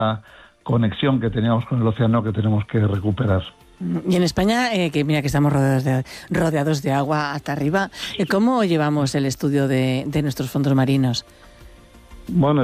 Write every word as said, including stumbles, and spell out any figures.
conexión que teníamos con el océano que tenemos que recuperar. Y en España, eh, que mira que estamos rodeados de, rodeados de agua hasta arriba, ¿cómo llevamos el estudio de, de nuestros fondos marinos? Bueno,